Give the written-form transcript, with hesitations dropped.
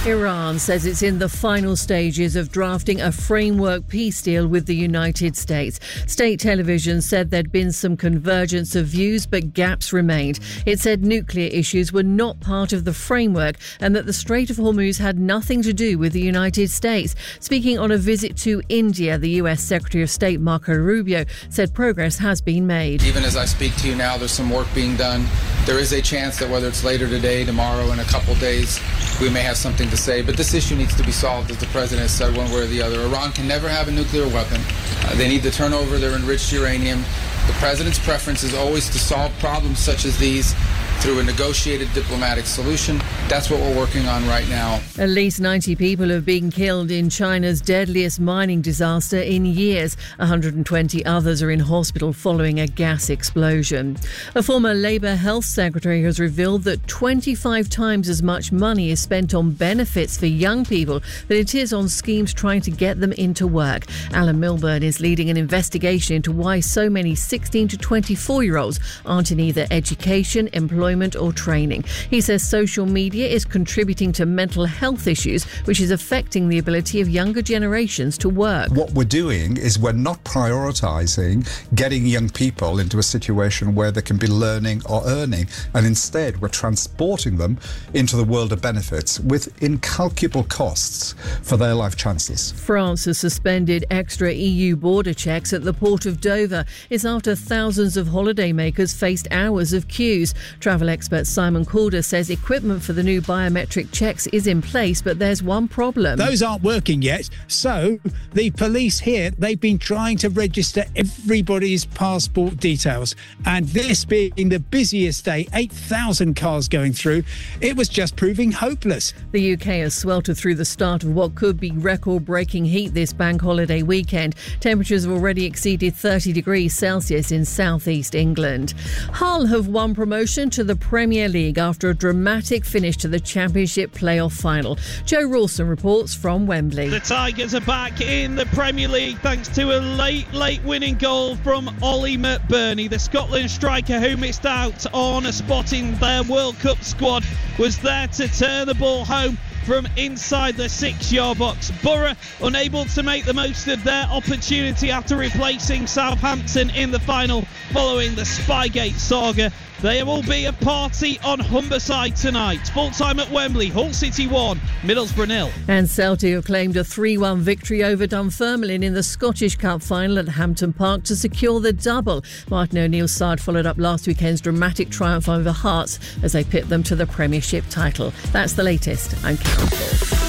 Iran says it's in the final stages of drafting a framework peace deal with the United States. State television said there'd been some convergence of views, but gaps remained. It said nuclear issues were not part of the framework and that the Strait of Hormuz had nothing to do with the United States. Speaking on a visit to India, the US Secretary of State Marco Rubio said progress has been made. Even as I speak to you now, there's some work being done. There is a chance that whether it's later today, tomorrow, in a couple days, we may have something to say. But this issue needs to be solved, as the president has said, one way or the other. Iran can never have a nuclear weapon. They need to turn over their enriched uranium. The president's preference is always to solve problems such as these through a negotiated diplomatic solution. That's what we're working on right now. At least 90 people have been killed in China's deadliest mining disaster in years. 120 others are in hospital following a gas explosion. A former Labour Health Secretary has revealed that 25 times as much money is spent on benefits for young people than it is on schemes trying to get them into work. Alan Milburn is leading an investigation into why so many 16 to 24-year-olds aren't in either education, employment or training. He says social media is contributing to mental health issues, which is affecting the ability of younger generations to work. What we're doing is we're not prioritising getting young people into a situation where they can be learning or earning, and instead we're transporting them into the world of benefits with incalculable costs for their life chances. France has suspended extra EU border checks at the port of Dover. It's after thousands of holidaymakers faced hours of queues. Travel expert Simon Calder says equipment for the new biometric checks is in place, but there's one problem. Those aren't working yet. So the police here, they've been trying to register everybody's passport details. And this being the busiest day, 8,000 cars going through, it was just proving hopeless. The UK has sweltered through the start of what could be record-breaking heat this bank holiday weekend. Temperatures have already exceeded 30 degrees Celsius in southeast England. Hull have won promotion to the Premier League after a dramatic finish to the Championship playoff final. Joe Rawson reports from Wembley. The Tigers are back in the Premier League thanks to a late winning goal from Ollie McBurney. The Scotland striker who missed out on a spot in their World Cup squad was there to turn the ball home from inside the 6-yard box. Borough unable to make the most of their opportunity after replacing Southampton in the final following the Spygate saga. There will be a party on Humberside tonight. Full time at Wembley. Hull City 1, Middlesbrough 0. And Celtic have claimed a 3-1 victory over Dunfermline in the Scottish Cup final at Hampton Park to secure the double. Martin O'Neill's side followed up last weekend's dramatic triumph over Hearts as they pit them to the Premiership title. That's the latest. I'm Karen Paul.